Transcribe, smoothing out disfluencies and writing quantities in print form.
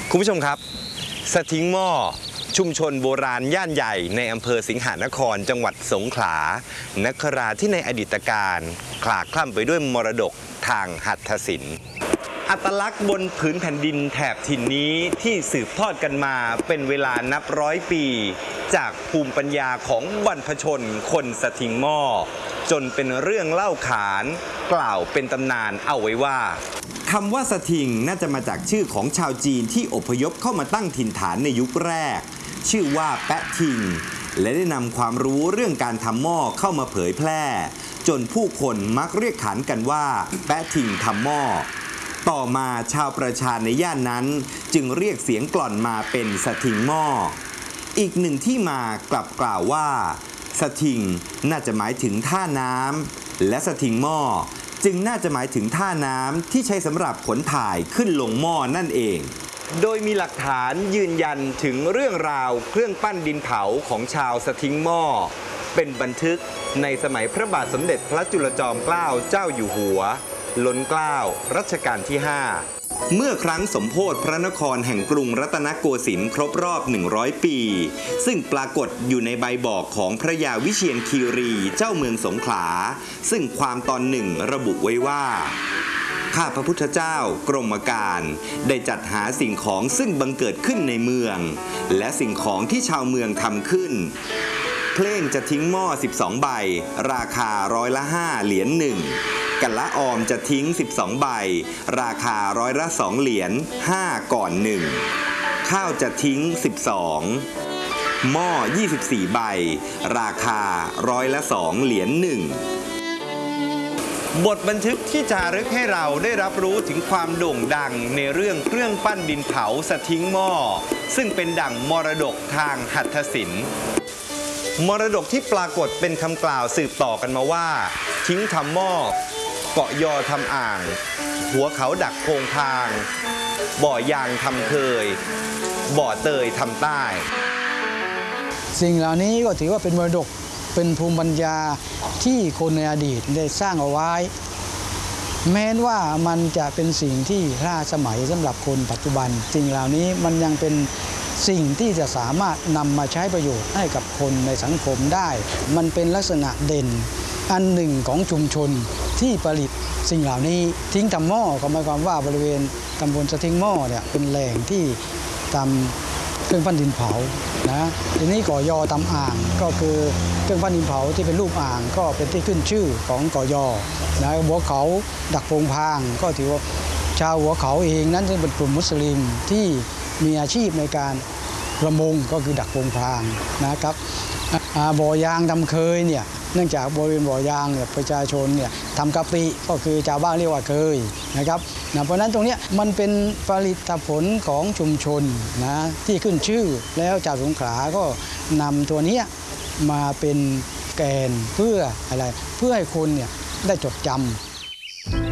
คุณผู้ชมครับสะทิ้งหม้อชุมชนโบราณย่านใหญ่ในอำเภอสิงหานครจังหวัดสงขลานคราที่ในอดีตการคลาคล่ำไปด้วยมรดกทางหัตถศิลป์อัตลักษณ์บนผืนแผ่นดินแถบถิ่นนี้ที่สืบทอดกันมาเป็นเวลานับร้อยปีจากภูมิปัญญาของบรรพชนคนสะทิ้งหม้อจนเป็นเรื่องเล่าขานกล่าวเป็นตำนานเอาไว้ว่าคำว่าสะทิงน่าจะมาจากชื่อของชาวจีนที่อพยพเข้ามาตั้งถิ่นฐานในยุคแรกชื่อว่าแปะทิงและได้นำความรู้เรื่องการทำหม้อเข้ามาเผยแพร่จนผู้คนมักเรียกขานกันว่าแปะทิงทำหม้อต่อมาชาวประชาในย่านนั้นจึงเรียกเสียงกล่อนมาเป็นสะทิงหม้ออีกหนึ่งที่มากลับกล่าวว่าสะทิงน่าจะหมายถึงท่าน้ำและสะทิงหม้อจึงน่าจะหมายถึงท่าน้ำที่ใช้สำหรับขนถ่ายขึ้นลงหม้อนั่นเองโดยมีหลักฐานยืนยันถึงเรื่องราวเครื่องปั้นดินเผาของชาวสะทิ้งหม้อเป็นบันทึกในสมัยพระบาทสมเด็จพระจุลจอมเกล้าเจ้าอยู่หัวล้นเกล้ารัชกาลที่ 5เมื่อครั้งสมโภชพระนครแห่งกรุงรัตนโกสินทร์ครบรอบ100 ปีซึ่งปรากฏอยู่ในใบบอกของพระยาวิเชียรคีรีเจ้าเมืองสงขลาซึ่งความตอนหนึ่งระบุไว้ว่าข้าพระพุทธเจ้ากรมการได้จัดหาสิ่งของซึ่งบังเกิดขึ้นในเมืองและสิ่งของที่ชาวเมืองทำขึ้นเพลงจะทิ้งหม้อ12 ใบราคา5 เหรียญ1กันละออมจะทิ้ง12 ใบราคา2 เหรียญ5ก่อน1ข้าวจะทิ้ง12หม้อ24 ใบราคา2 เหรียญ1บทบันทึกที่จารึกให้เราได้รับรู้ถึงความโด่งดังในเรื่องเครื่องปั้นดินเผาสะทิ้งหม้อซึ่งเป็นดั่งมรดกทางหัตถศิลป์มรดกที่ปรากฏเป็นคำกล่าวสืบต่อกันมาว่าทิ้งทำหม้อเกาะยอทำอ่างหัวเขาดักโพงพางบ่อยางทำเคยบ่อเตยทำใต้สิ่งเหล่านี้ก็ถือว่าเป็นมรดกเป็นภูมิปัญญาที่คนในอดีตได้สร้างเอาไว้แม้ว่ามันจะเป็นสิ่งที่ล้าสมัยสำหรับคนปัจจุบันสิ่งเหล่านี้มันยังเป็นสิ่งที่จะสามารถนำมาใช้ประโยชน์ให้กับคนในสังคมได้มันเป็นลักษณะเด่นอันหนึ่งของชุมชนที่ผลิตสิ่งเหล่านี้ทิ้งทำหม้อก็หมายความว่าบริเวณตำบลสะทิ้งหม้อเนี่ยเป็นแหล่งที่ทำเครื่องปั้นดินเผานะทีนี้ก่อยอทำอ่างก็คือเครื่องปั้นดินเผาที่เป็นรูปอ่างก็เป็นที่ขึ้นชื่อของก่อยอนะหัวเขาดักโพงพางก็ถือว่าชาวหัวเขาเองนั้นเป็นกลุ่มมุสลิมที่มีอาชีพในการประมงก็คือดักโพงพางนะครับบ่อยางทำเคยเนี่ยเนื่องจากบริเวณบ่อยางเนี่ยประชาชนเนี่ยทำกะปิก็คือชาวบ้านเรียกว่าเคยนะครับเพราะฉะนั้นตรงนี้มันเป็นผลิตผลของชุมชนนะที่ขึ้นชื่อแล้วชาวสงขลาก็นำตัวนี้มาเป็นแกนเพื่ออะไรเพื่อให้คนเนี่ยได้จดจำ